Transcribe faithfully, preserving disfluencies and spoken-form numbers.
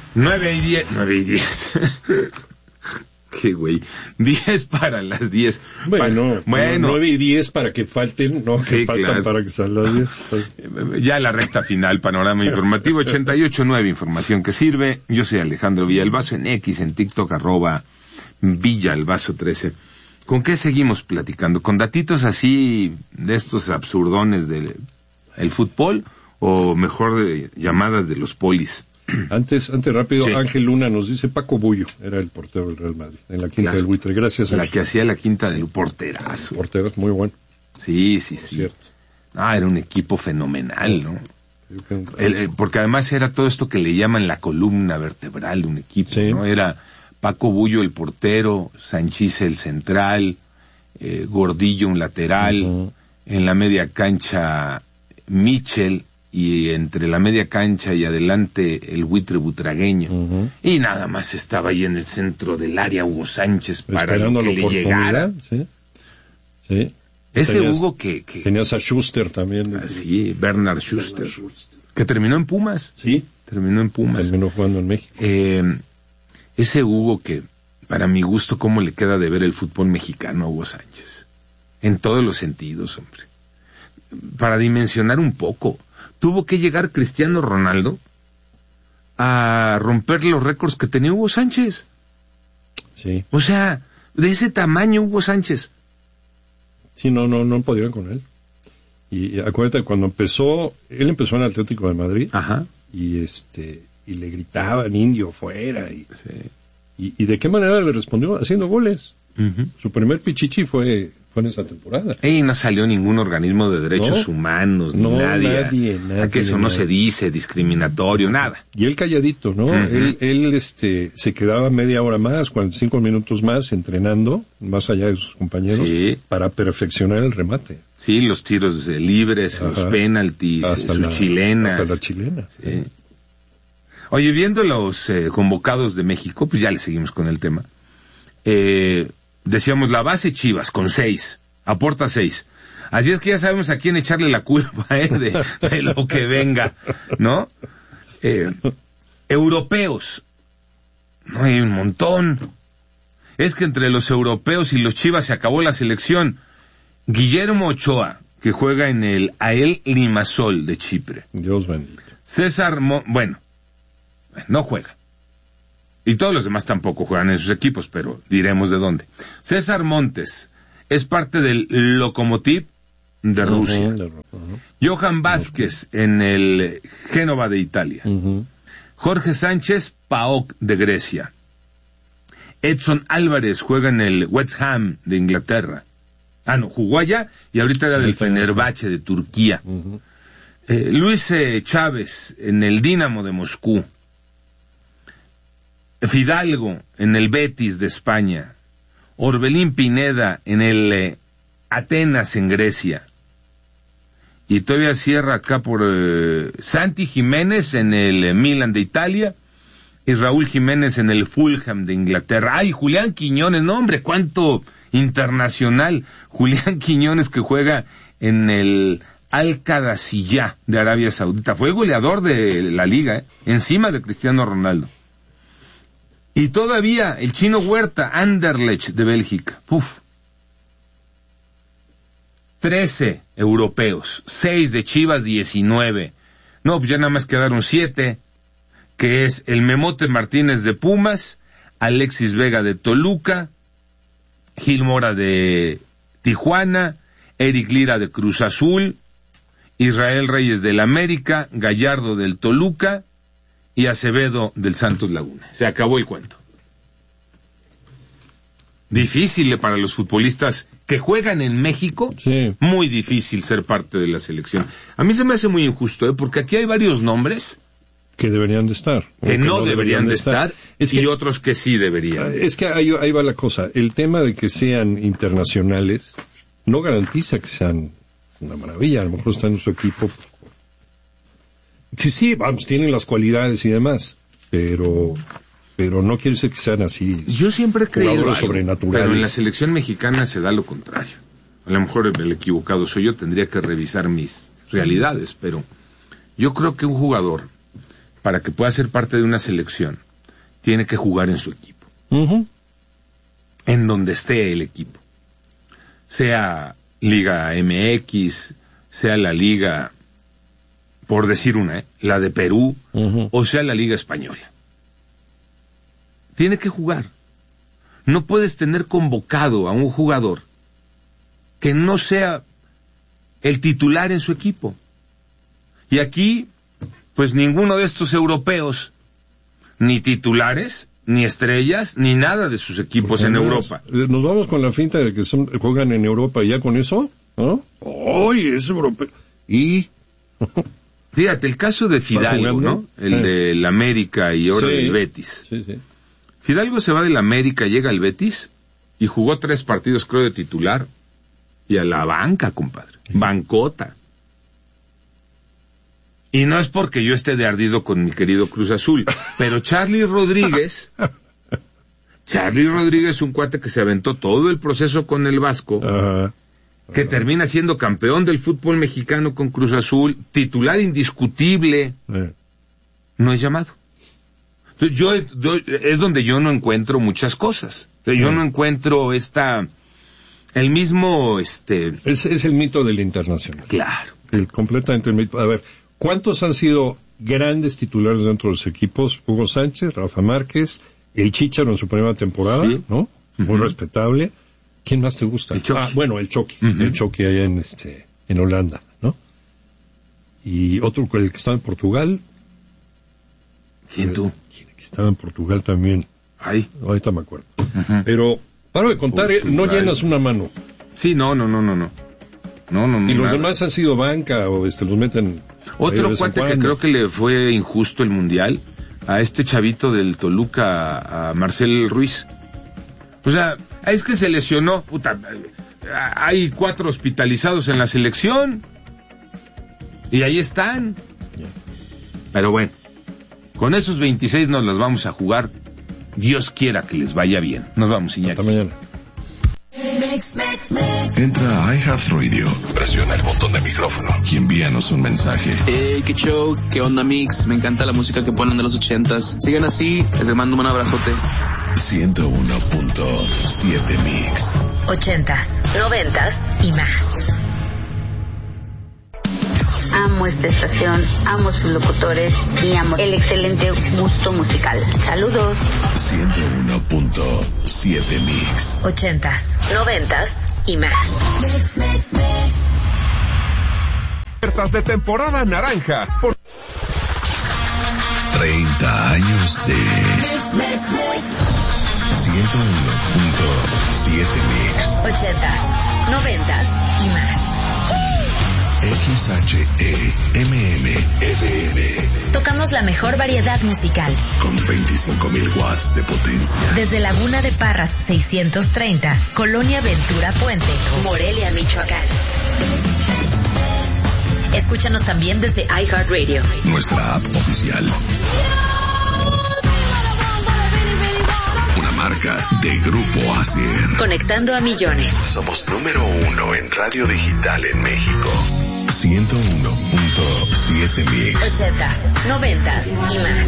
Nueve y diez. Nueve y diez. Qué güey. Diez para las diez. Bueno, para, bueno. Nueve y diez para que falten, no, sí, que faltan claro. para que sean las diez. Ya la recta final, panorama informativo, ochenta y ocho nueve, información que sirve. Yo soy Alejandro Villalbazo, en X, en TikTok, arroba Villalbazo trece. ¿Con qué seguimos platicando? ¿Con datitos así de estos absurdones del el fútbol o mejor de llamadas de los polis? Antes, antes rápido, sí. Ángel Luna nos dice, Paco Bullo era el portero del Real Madrid, en la quinta la, del buitre. Gracias. La Ángel. que hacía la quinta del porterazo. Portero, muy bueno. Sí, sí, sí. Cierto. Ah, era un equipo fenomenal, ¿no? El, el, porque además era todo esto que le llaman la columna vertebral de un equipo, sí. ¿no? Era Paco Bullo el portero, Sanchís el central, eh, Gordillo un lateral, uh-huh. en la media cancha Michel, y entre la media cancha y adelante el buitre butragueño, uh-huh. y nada más estaba ahí en el centro del área Hugo Sánchez para lo que le llegara. ¿Sí? Sí. Ese tenías, Hugo que, que... Tenías a Schuster también. Ah, sí, Bernard Schuster, Bernard Schuster. Que terminó en Pumas. Sí. Terminó en Pumas. Terminó jugando en México. Eh, ese Hugo que, para mi gusto, cómo le queda de ver el fútbol mexicano a Hugo Sánchez. En todos los sentidos, hombre. Para dimensionar un poco, tuvo que llegar Cristiano Ronaldo a romper los récords que tenía Hugo Sánchez. Sí. O sea, de ese tamaño Hugo Sánchez. Sí, no, no, no pudieron con él. Y acuérdate, cuando empezó, él empezó en Atlético de Madrid. Ajá. Y este, y le gritaban indio fuera. Y, sí. y, y de qué manera le respondió, haciendo goles. Uh-huh. Su primer pichichi fue, fue en esa temporada. Y no salió ningún organismo de derechos no, humanos, ni no, nadie. nadie, nadie. A que eso nadie. no se dice, discriminatorio, nada. Y él calladito, ¿no? Uh-huh. Él, él este, se quedaba media hora más, cuarenta y cinco minutos más, entrenando, más allá de sus compañeros, sí. para perfeccionar el remate. Sí, los tiros libres, Ajá. los penaltis, hasta sus la, chilenas. Hasta la chilena. Sí. Sí. Oye, viendo los eh, convocados de México, pues ya le seguimos con el tema. Eh... Decíamos, la base Chivas, con seis, aporta seis. Así es que ya sabemos a quién echarle la culpa, ¿eh? De, de lo que venga, ¿no? Eh, europeos, no hay un montón. Es que entre los europeos y los Chivas se acabó la selección. Guillermo Ochoa, que juega en el Ael Limassol de Chipre. Dios bendito. César, Mo- bueno, no juega. Y todos los demás tampoco juegan en sus equipos, pero diremos de dónde. César Montes es parte del Lokomotiv de Rusia. Uh-huh, uh-huh. Johan Vázquez uh-huh. en el Génova de Italia. Uh-huh. Jorge Sánchez, P A O K de Grecia. Edson Álvarez juega en el West Ham de Inglaterra. Ah, no, jugó allá y ahorita era del Fenerbahce de Turquía. Uh-huh. Eh, Luis eh, Chávez en el Dinamo de Moscú. Fidalgo en el Betis de España, Orbelín Pineda en el eh, Atenas en Grecia, y todavía cierra acá por eh, Santi Jiménez en el eh, Milan de Italia, y Raúl Jiménez en el Fulham de Inglaterra. ¡Ay, Julián Quiñones! No, hombre, cuánto internacional. Julián Quiñones, que juega en el Al-Qadasiyah de Arabia Saudita. Fue goleador de la liga, ¿eh? Encima de Cristiano Ronaldo. Y todavía el Chino Huerta, Anderlecht de Bélgica. Uf. Trece europeos, seis de Chivas, diecinueve. No, pues ya nada más quedaron siete, que es el Memote Martínez de Pumas, Alexis Vega de Toluca, Gil Mora de Tijuana, Eric Lira de Cruz Azul, Israel Reyes del América, Gallardo del Toluca, y Acevedo del Santos Laguna. Se acabó el cuento. Difícil para los futbolistas que juegan en México, sí. Muy difícil ser parte de la selección. A mí se me hace muy injusto, ¿eh? Porque aquí hay varios nombres que deberían de estar. Que, que no, no deberían, deberían de estar, estar es y que, otros que sí deberían. Es que ahí, ahí va la cosa. El tema de que sean internacionales no garantiza que sean una maravilla. A lo mejor están en su equipo que sí, vamos, tienen las cualidades y demás, pero pero no quiere decir que sean así. Yo siempre he creído algo, sobrenaturales. Pero en la selección mexicana se da lo contrario. A lo mejor el equivocado soy yo, tendría que revisar mis realidades, pero yo creo que un jugador para que pueda ser parte de una selección, tiene que jugar en su equipo. Uh-huh. En donde esté el equipo. Sea Liga M X, sea la Liga, por decir una, ¿eh? la de Perú, uh-huh. o sea la Liga Española. Tiene que jugar. No puedes tener convocado a un jugador que no sea el titular en su equipo. Y aquí, pues ninguno de estos europeos, ni titulares, ni estrellas, ni nada de sus equipos en Europa. Nos vamos con la finta de que son, juegan en Europa y ya con eso, ¿no? ¡Ay, es europeo! Y... Fíjate, el caso de Fidalgo, ¿no? El eh. del América y ahora sí. del Betis. Sí, sí. Fidalgo se va del América, llega al Betis y jugó tres partidos, creo, de titular. Y a la banca, compadre. Sí. Bancota. Y no es porque yo esté de ardido con mi querido Cruz Azul, pero Charly Rodríguez, Charly Rodríguez, un cuate que se aventó todo el proceso con el Vasco, uh-huh. que termina siendo campeón del fútbol mexicano con Cruz Azul, titular indiscutible, uh-huh. no es llamado. Entonces yo, yo es donde yo no encuentro muchas cosas. Yo uh-huh. no encuentro esta, el mismo, este... Es, es el mito del internacional. Claro. El, completamente el mito. A ver, ¿cuántos han sido grandes titulares dentro de los equipos? Hugo Sánchez, Rafa Márquez, el Chícharo en su primera temporada, ¿sí? ¿no? Muy uh-huh. respetable. ¿Quién más te gusta? El Chucky. Ah, bueno, el Chucky. Uh-huh. El Chucky allá en, este, en Holanda, ¿no? Y otro, el que estaba en Portugal. ¿Quién tú? El que estaba en Portugal también. Ay. Ahorita me acuerdo. Uh-huh. Pero, paro de contar, eh, no llenas una mano. Sí, no, no, no, no, no. No, no, no. Y los nada. demás han sido banca o este los meten. Otro cuate que creo que le fue injusto el mundial a este chavito del Toluca, a Marcel Ruiz. O sea, es que se lesionó, puta, hay cuatro hospitalizados en la selección y ahí están. Pero bueno, con esos veintiséis nos las vamos a jugar. Dios quiera que les vaya bien. Nos vamos, Iñaki. Hasta mañana. Entra a iHeartRadio, presiona el botón de micrófono y envíanos un mensaje. Hey, qué show, qué onda Mix, me encanta la música que ponen de los ochentas. Sigan así, les mando un abrazote. ciento uno punto siete Mix. Ochentas, noventas y más. Amo esta estación, amo sus locutores y amo el excelente gusto musical. Saludos. ciento uno punto siete Mix. Ochentas, noventas y más. Ofertas de temporada naranja. Por... treinta años de ciento uno punto siete Mix. Ochentas, noventas y más. X H E M M F M. Tocamos la mejor variedad musical. Con veinticinco mil watts de potencia. Desde Laguna de Parras seiscientos treinta, Colonia Ventura Puente, Morelia, Michoacán. Escúchanos también desde iHeartRadio. Nuestra app oficial. Una marca de Grupo Asier. Conectando a millones. Somos número uno en radio digital en México. ciento uno punto siete Mix. Ochentas, noventas y más.